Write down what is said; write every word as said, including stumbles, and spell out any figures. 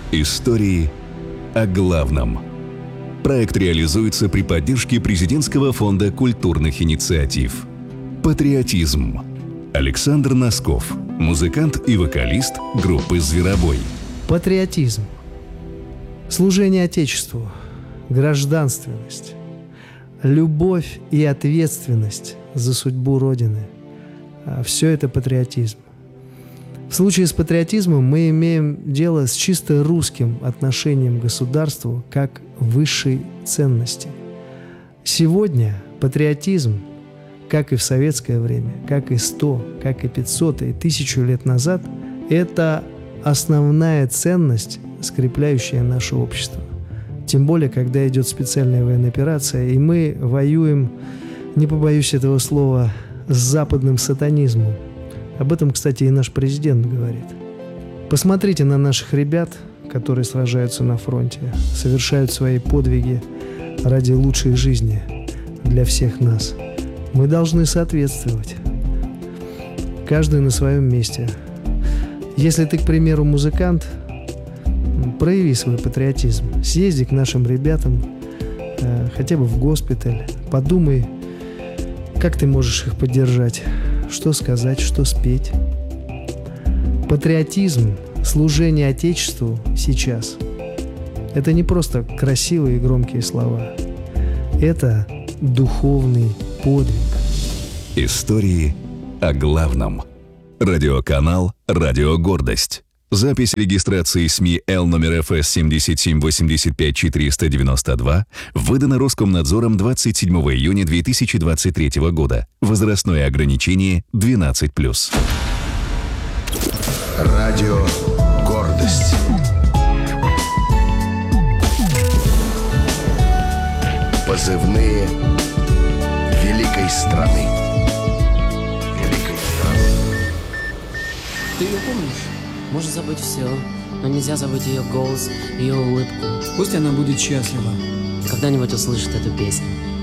Истории о главном. Проект реализуется при поддержке Президентского фонда культурных инициатив. Патриотизм. Александр Носков, музыкант и вокалист группы «Зверобой». Патриотизм. Служение Отечеству. Гражданственность. Любовь и ответственность за судьбу Родины. Все это патриотизм. В случае с патриотизмом мы имеем дело с чисто русским отношением к государству как высшей ценности. Сегодня патриотизм, как и в советское время, как и сто, как и пятьсот, и тысячу лет назад, это основная ценность, скрепляющая наше общество. Тем более, когда идет специальная военная операция, и мы воюем, не побоюсь этого слова, с западным сатанизмом. Об этом, кстати, и наш президент говорит. Посмотрите на наших ребят, которые сражаются на фронте, совершают свои подвиги ради лучшей жизни для всех нас. Мы должны соответствовать. Каждый на своем месте. Если ты, к примеру, музыкант, прояви свой патриотизм. Съезди к нашим ребятам, э, хотя бы в госпиталь. Подумай, как ты можешь их поддержать. Что сказать, что спеть. Патриотизм, служение Отечеству сейчас – это не просто красивые и громкие слова. Это духовный подвиг. Истории о главном. Радиоканал «Радио Гордость». Запись регистрации СМИ Л номер Эф Эс семь семь восемь пять четыре девять два выдана Роскомнадзором двадцать седьмого июня две тысячи двадцать третьего года. Возрастное ограничение двенадцать плюс. Радио Гордость. Позывные великой страны. Великой страны. Ты ее помнишь? Можно забыть все, но нельзя забыть ее голос, ее улыбку. Пусть она будет счастлива. Когда-нибудь услышит эту песню.